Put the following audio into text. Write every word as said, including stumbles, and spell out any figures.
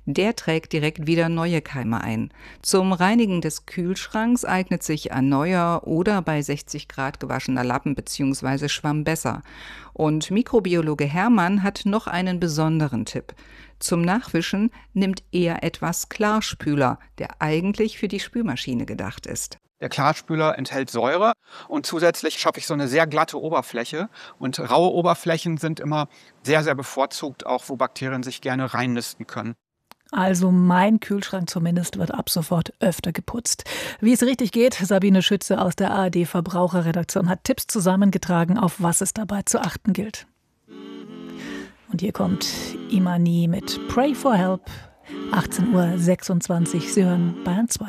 Der trägt direkt wieder neue Keime ein. Zum Reinigen des Kühlschranks eignet sich ein neuer oder bei sechzig Grad gewaschener Lappen bzw. Schwamm besser. Und Mikrobiologe Hermann hat noch einen besonderen Tipp. Zum Nachwischen nimmt er etwas Klarspüler, der eigentlich für die Spülmaschine gedacht ist. Der Klarspüler enthält Säure und zusätzlich schaffe ich so eine sehr glatte Oberfläche. Und raue Oberflächen sind immer sehr, sehr bevorzugt, auch wo Bakterien sich gerne reinnisten können. Also mein Kühlschrank zumindest wird ab sofort öfter geputzt. Wie es richtig geht, Sabine Schütze aus der A R D-Verbraucherredaktion hat Tipps zusammengetragen, auf was es dabei zu achten gilt. Und hier kommt Imani mit Pray for Help, achtzehn Uhr sechsundzwanzig. Sie hören Bayern zwei.